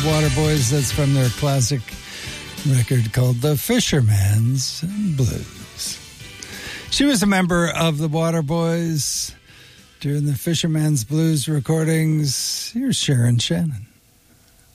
Waterboys. That's from their classic record called The Fisherman's Blues. She was a member of the Waterboys during the Fisherman's Blues recordings. Here's Sharon Shannon.